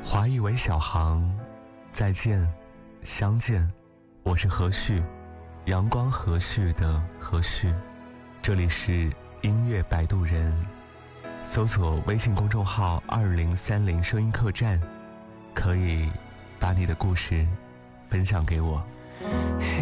华裔为小航，再见，相见，我是何旭，阳光和煦的何旭，这里是音乐摆渡人，搜索微信公众号2030声音客栈，可以把你的故事分享给我。